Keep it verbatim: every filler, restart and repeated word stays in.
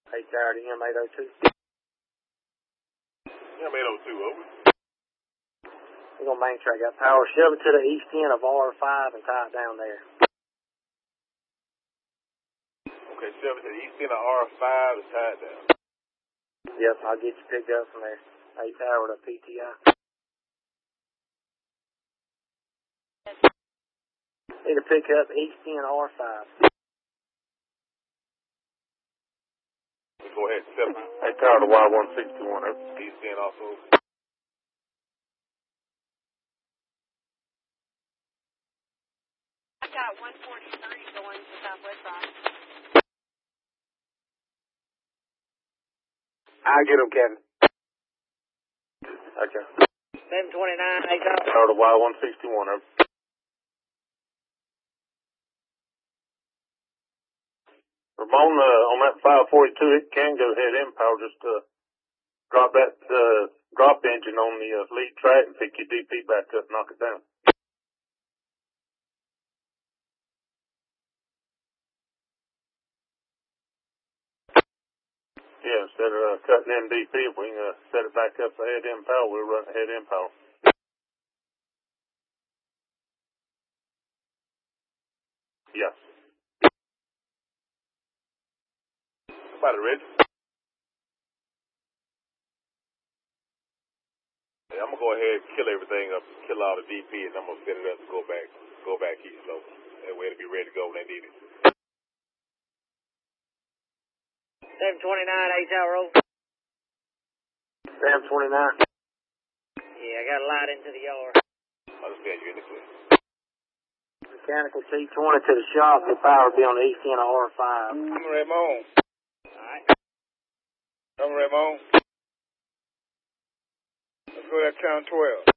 eight tower to M eight oh two. M eight oh two, over. We're going to main track. Got power. Shove it to the east end of R five and tie it down there. Okay, shove it to the east end of R five and tie it down. Yep, I'll get you picked up from there. eight tower to P T I. Need to pick up east end R five. Go ahead, seven. eight tower to Y one sixty-one, over. East end also. I got one forty-three going to Southwest side. I'll get him, Kevin. Okay. seven twenty-nine, eight tower. Tower to Y one sixty-one, over. Ramon, uh, on that five forty-two, it can go head impound. Just uh, drop that uh, drop engine on the uh, lead track and pick your D P back up, knock it down. Yeah, instead of uh, cutting in D P, if we can uh, set it back up for head impound, we'll run head impound. Yes. Somebody ready? Hey, I'm gonna go ahead and kill everything up, kill all the D P, and I'm gonna set it up and go back, go back east slow. That way it'll be ready to go when they need it. seven twenty-nine, eight tower over. seven twenty-nine. Yeah, I got a light into the yard. I understand you in the clear. Mechanical T twenty to the shop. The power will be on the east end of R five. I'm Ramon. Alright. I'm Ramon. Let's go to that town twelve.